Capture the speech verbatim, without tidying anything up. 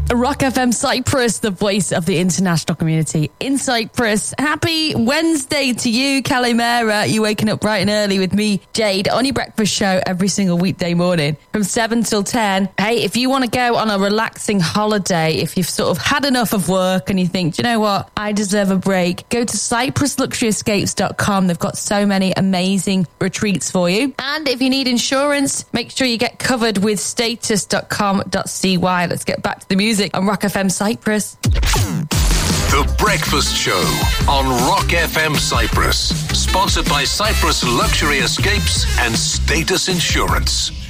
Rock F M Cyprus, the voice of the international community in Cyprus. Happy Wednesday to you, Kalimera. You waking up bright and early with me, Jade, on your breakfast show every single weekday morning from seven till ten. Hey, if you want to go on a relaxing holiday, if you've sort of had enough of work and you think, do you know what, I deserve a break, go to cyprus luxury escapes dot com. They've got so many amazing retreats for you. And if you need insurance, make sure you get covered with status dot com dot c y. Let's get back to the music on Rock F M Cyprus. The Breakfast Show on Rock F M Cyprus. Sponsored by Cyprus Luxury Escapes and Status Insurance.